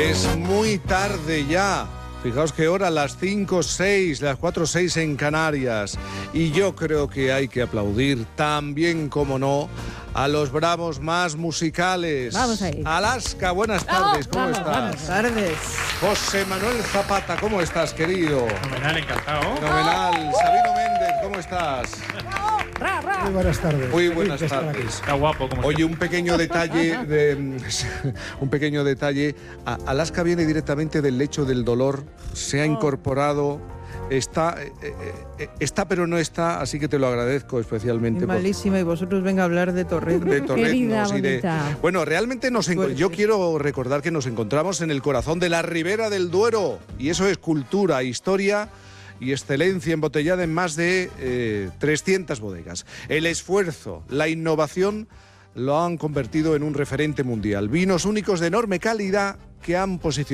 Es muy tarde ya. Fijaos qué hora, las 5:06, las 4:06 en Canarias. Y yo creo que hay que aplaudir también, como no, a los bravos más musicales. Vamos ahí. Alaska, buenas tardes, ¿cómo estás? Buenas tardes. José Manuel Zapata, ¿cómo estás, querido? Fenomenal, encantado. Fenomenal. Sabino Méndez, ¿cómo estás? Muy buenas tardes. Muy buenas tardes. Está guapo, como Oye, un pequeño detalle, Alaska viene directamente del lecho del dolor, se ha incorporado, está pero no está, así que te lo agradezco especialmente. Malísima, y vosotros venga a hablar de Torrent. De torreznos y de... bonita. Bueno, realmente yo quiero recordar que nos encontramos en el corazón de la Ribera del Duero, y eso es cultura, historia y excelencia embotellada en más de 300 bodegas. El esfuerzo, la innovación lo han convertido en un referente mundial. Vinos únicos de enorme calidad que han posicionado